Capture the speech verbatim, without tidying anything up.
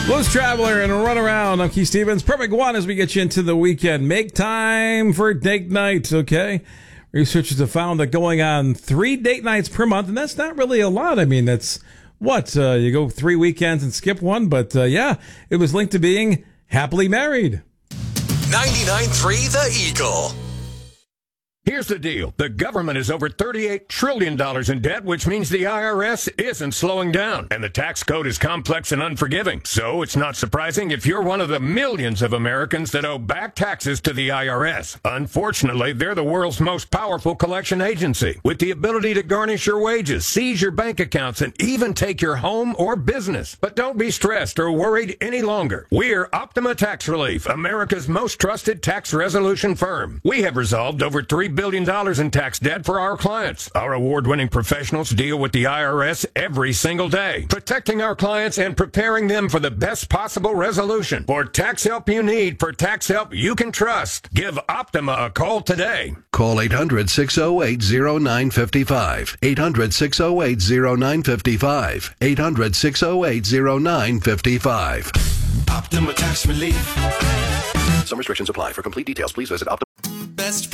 Blues Traveler and Run Around. I'm Keith Stevens. Perfect one as we get you into the weekend. Make time for date night, okay? Researchers have found that going on three date nights per month, and that's not really a lot. I mean, that's what? Uh, you go three weekends and skip one, but uh, yeah, it was linked to being happily married. ninety-nine point three The Eagle. Here's the deal. The government is over thirty-eight trillion dollars in debt, which means the I R S isn't slowing down. And the tax code is complex and unforgiving. So it's not surprising if you're one of the millions of Americans that owe back taxes to the I R S. Unfortunately, they're the world's most powerful collection agency, with the ability to garnish your wages, seize your bank accounts, and even take your home or business. But don't be stressed or worried any longer. We're Optima Tax Relief, America's most trusted tax resolution firm. We have resolved over three billion dollars in tax debt for our clients. Our award-winning professionals deal with the I R S every single day, protecting our clients and preparing them for the best possible resolution. For tax help you need, for tax help you can trust, give Optima a call today. Call eight hundred, six oh eight, oh nine five five. eight hundred, six oh eight, oh nine five five. eight hundred, six oh eight, oh nine five five. Optima Tax Relief. Some restrictions apply. For complete details, please visit Optima.